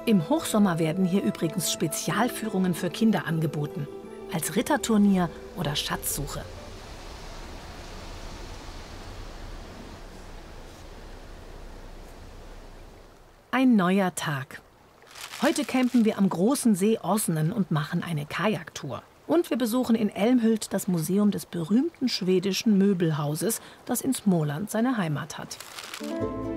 Im Hochsommer werden hier übrigens Spezialführungen für Kinder angeboten. Als Ritterturnier oder Schatzsuche. Ein neuer Tag. Heute campen wir am großen See Ossenen und machen eine Kajaktour. Und wir besuchen in Älmhult das Museum des berühmten schwedischen Möbelhauses, das in Småland seine Heimat hat.